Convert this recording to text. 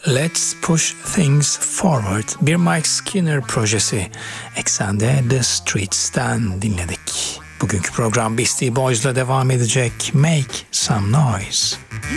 Let's Push Things Forward, bir Mike Skinner projesi. Eksende The Streets'ten dinledik. Bugünkü program Beastie Boys'la devam edecek. Make Some Noise.